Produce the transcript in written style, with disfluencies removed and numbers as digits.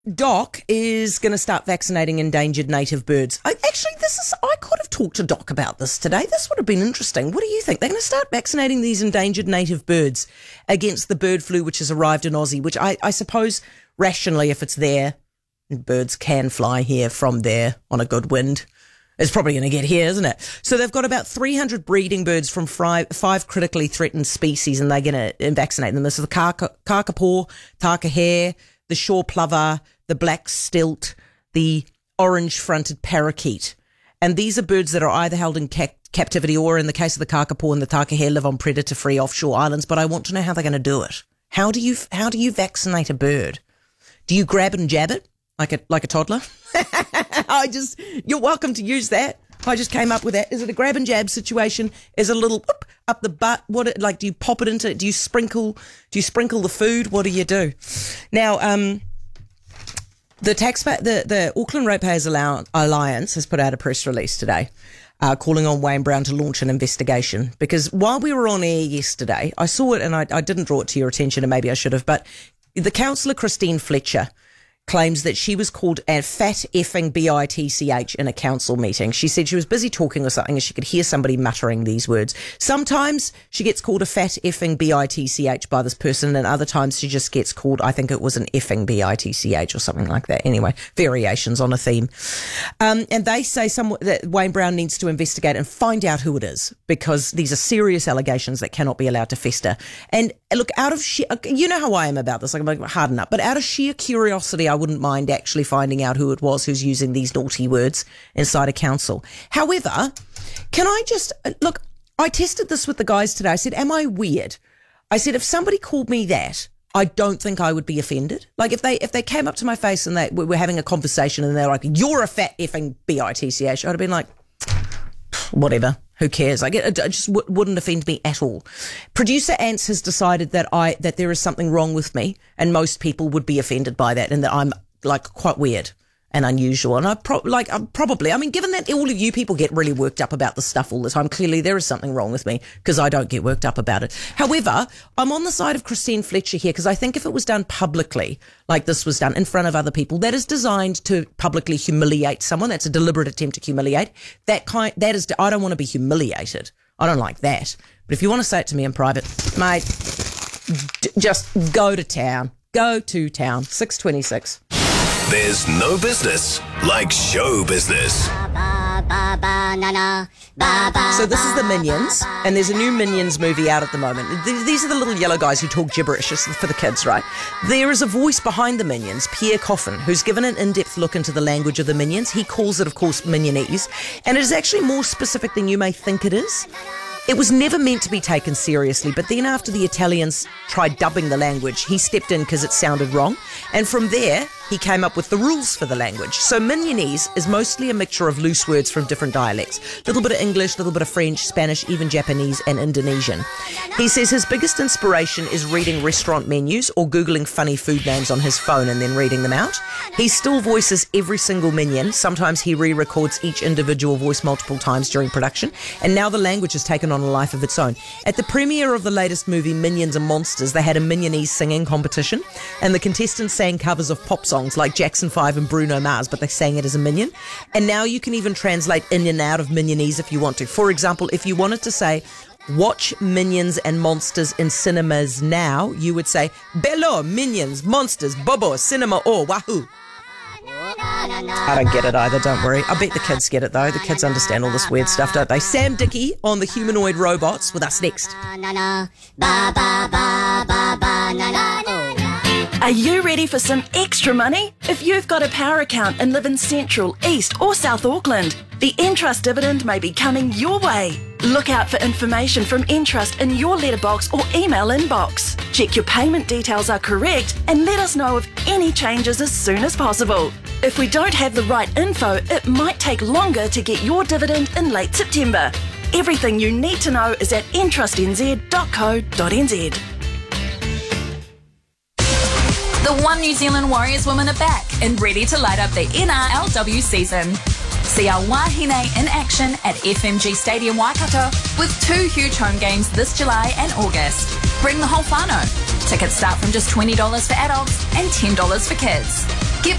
Doc is going to start vaccinating endangered native birds. I could have talked to Doc about this today. This would have been interesting. What do you think? They're going to start vaccinating these endangered native birds against the bird flu which has arrived in Aussie, which I suppose rationally, if it's there, birds can fly here from there on a good wind. It's probably going to get here, isn't it? So they've got about 300 breeding birds from five critically threatened species, and they're going to vaccinate them. This is the kakapo, taka hare, the shore plover, the black stilt, the orange-fronted parakeet. And these are birds that are either held in captivity or, in the case of the kakapo and the taka hare, live on predator-free offshore islands. But I want to know how they're going to do it. How do you vaccinate a bird? Do you grab and jab it like a toddler? You're welcome to use that. I just came up with that. Is it a grab and jab situation? Is it a little whoop up the butt? Do you pop it into? Do you sprinkle the food? What do you do? Now, the Auckland Ratepayers Alliance has put out a press release today, calling on Wayne Brown to launch an investigation. Because while we were on air yesterday, I saw it and I didn't draw it to your attention, and maybe I should have. But the councillor Christine Fletcher claims that she was called a fat effing bitch in a council meeting. She said she was busy talking or something and she could hear somebody muttering these words. Sometimes she gets called a fat effing bitch by this person, and other times she just gets called, I think it was an effing bitch or something like that. Anyway, variations on a theme. And they say that Wayne Brown needs to investigate and find out who it is, because these are serious allegations that cannot be allowed to fester. And look, out of sheer, you know how I am about this, I'm like, harden up, but out of sheer curiosity, I wouldn't mind actually finding out who it was who's using these naughty words inside a council. However, can I just, look, I tested this with the guys today. I said, am I weird? I said, if somebody called me that, I don't think I would be offended. Like if they came up to my face and we were having a conversation and they're like, you're a fat effing bitch, I'd have been like, whatever. Who cares? Like it just wouldn't offend me at all. Producer Ants has decided that there is something wrong with me, and most people would be offended by that, and that I'm like quite weird and unusual. And I mean, given that all of you people get really worked up about this stuff all the time, clearly there is something wrong with me, because I don't get worked up about it. However, I'm on the side of Christine Fletcher here, because I think if it was done publicly, like this was done in front of other people, that is designed to publicly humiliate someone. That's a deliberate attempt to humiliate. I don't want to be humiliated. I don't like that. But if you want to say it to me in private, mate, just go to town. Go to town. 6:26. There's no business like show business. So this is the Minions, and there's a new Minions movie out at the moment. These are the little yellow guys who talk gibberish. It's for the kids, right? There is a voice behind the Minions, Pierre Coffin, who's given an in-depth look into the language of the Minions. He calls it, of course, Minionese, and it is actually more specific than you may think it is. It was never meant to be taken seriously, but then after the Italians tried dubbing the language, he stepped in because it sounded wrong. And from there, he came up with the rules for the language. So Minionese is mostly a mixture of loose words from different dialects. A little bit of English, a little bit of French, Spanish, even Japanese and Indonesian. He says his biggest inspiration is reading restaurant menus or Googling funny food names on his phone and then reading them out. He still voices every single Minion. Sometimes he re-records each individual voice multiple times during production. And now the language has taken on a life of its own. At the premiere of the latest movie, Minions and Monsters, they had a Minionese singing competition, and the contestants sang covers of pop songs like Jackson 5 and Bruno Mars, but they sang it as a Minion. And now you can even translate in and out of Minionese if you want to. For example, if you wanted to say, watch Minions and Monsters in cinemas now, you would say, Bello, Minions, Monsters, Bobo, Cinema, oh, wahoo. I don't get it either, don't worry. I bet the kids get it though. The kids understand all this weird stuff, don't they? Sam Dickey on the humanoid robots with us next. Are you ready for some extra money? If you've got a power account and live in Central, East or South Auckland, the Entrust dividend may be coming your way. Look out for information from Entrust in your letterbox or email inbox. Check your payment details are correct and let us know of any changes as soon as possible. If we don't have the right info, it might take longer to get your dividend in late September. Everything you need to know is at entrustnz.co.nz. The One New Zealand Warriors women are back and ready to light up the NRLW season. See our wahine in action at FMG Stadium Waikato with 2 huge home games this July and August. Bring the whole whānau. Tickets start from just $20 for adults and $10 for kids.